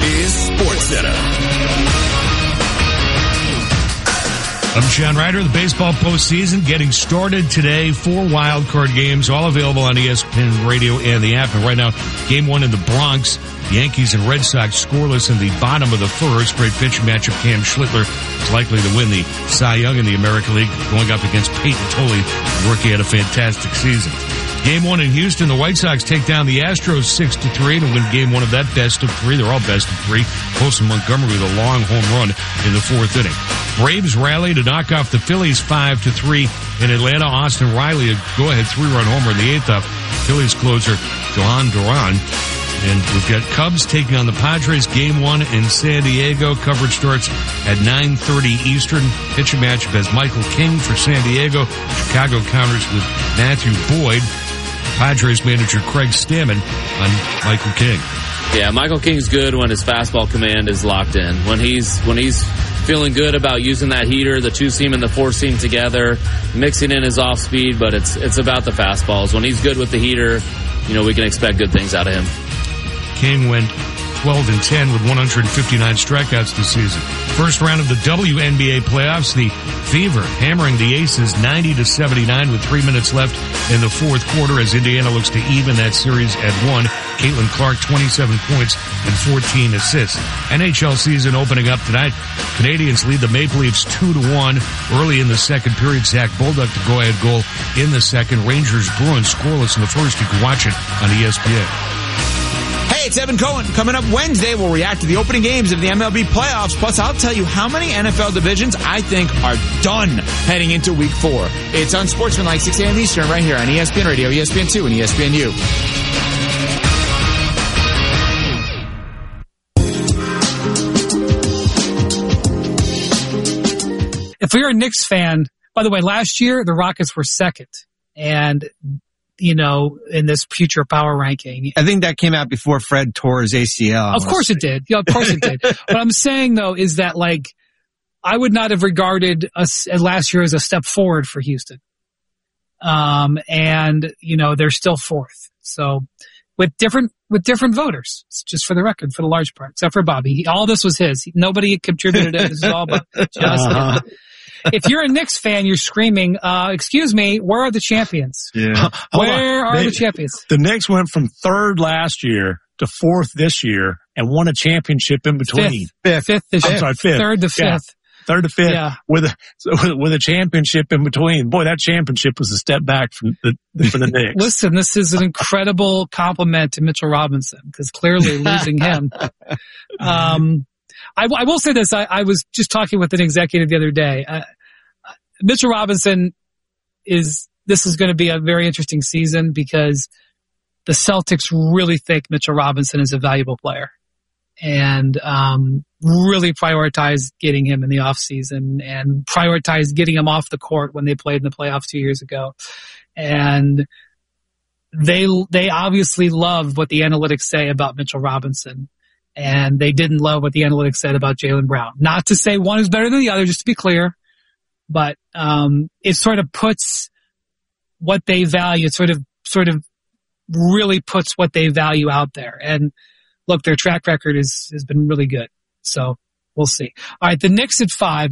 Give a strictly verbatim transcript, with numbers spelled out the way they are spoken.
is SportsCenter. I'm Sean Ryder. The baseball postseason getting started today. Four wild card games, all available on E S P N Radio and the app. And right now, game one in the Bronx. Yankees and Red Sox scoreless in the bottom of the first. Great pitching matchup. Cam Schlittler is likely to win the Cy Young in the American League, going up against Peyton Tolle. The rookie had a fantastic season. Game one in Houston, the White Sox take down the Astros six to three to win game one of that best of three. They're all best of three. Colson Montgomery with a long home run in the fourth inning. Braves rally to knock off the Phillies five to three in Atlanta. Austin Riley, a go-ahead three-run homer in the eighth off Phillies closer Johan Duran. And we've got Cubs taking on the Padres, game one in San Diego. Coverage starts at nine thirty Eastern. Pitching matchup has Michael King for San Diego. Chicago counters with Matthew Boyd. Padres manager Craig Stammen on Michael King. Yeah, Michael King's good when his fastball command is locked in. When he's when he's feeling good about using that heater, the two seam and the four seam together, mixing in his off speed, but it's it's about the fastballs. When he's good with the heater, you know, we can expect good things out of him. King went twelve and ten with one hundred fifty-nine strikeouts this season. First round of the W N B A playoffs, the Fever hammering the Aces ninety to seventy-nine with three minutes left in the fourth quarter as Indiana looks to even that series at one. Caitlin Clark, twenty-seven points and fourteen assists. N H L season opening up tonight. Canadians lead the Maple Leafs two to one early in the second period. Zach Bolduc, the go-ahead goal in the second. Rangers Bruins scoreless in the first. You can watch it on E S P N. Hey, it's Evan Cohen. Coming up Wednesday, we'll react to the opening games of the M L B playoffs. Plus, I'll tell you how many N F L divisions I think are done heading into week four. It's on Sportsmanlike, six a.m. Eastern, right here on E S P N Radio, E S P N two, and E S P N U. If you're a Knicks fan, by the way, last year, the Rockets were second. And you know, in this future power ranking. I think that came out before Fred tore his A C L. Of course it did. Yeah, of course it did. What I'm saying though is that like, I would not have regarded us last year as a step forward for Houston. Um, and you know, they're still fourth. So with different, with different voters, it's just for the record, for the large part, except for Bobby. He, all this was his. Nobody contributed it. This is all about just uh-huh. If you're a Knicks fan, you're screaming, uh, excuse me, where are the champions? Yeah. Where are they, the champions? The Knicks went from third last year to fourth this year and won a championship in between. Fifth. Fifth, fifth this I'm year. sorry, fifth. Third to fifth. Yeah. Third to fifth. Yeah. With a, with a championship in between. Boy, that championship was a step back from the, from the Knicks. Listen, this is an incredible compliment to Mitchell Robinson because clearly losing him. Um, I, I will say this. I, I was just talking with an executive the other day. Uh, Mitchell Robinson is, this is going to be a very interesting season because the Celtics really think Mitchell Robinson is a valuable player and, um, really prioritize getting him in the off season and prioritize getting him off the court when they played in the playoffs two years ago. And they, they obviously love what the analytics say about Mitchell Robinson. And they didn't love what the analytics said about Jaylen Brown. Not to say one is better than the other, just to be clear. But, um, it sort of puts what they value, it sort of, sort of really puts what they value out there. And look, their track record is, has been really good. So we'll see. All right. The Knicks at five.